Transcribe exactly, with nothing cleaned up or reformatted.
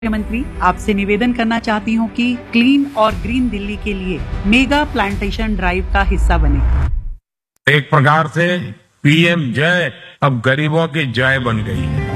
मुख्यमंत्री, आपसे निवेदन करना चाहती हूँ कि क्लीन और ग्रीन दिल्ली के लिए मेगा प्लांटेशन ड्राइव का हिस्सा बने। एक प्रकार से पीएम जय अब गरीबों की जय बन गई है।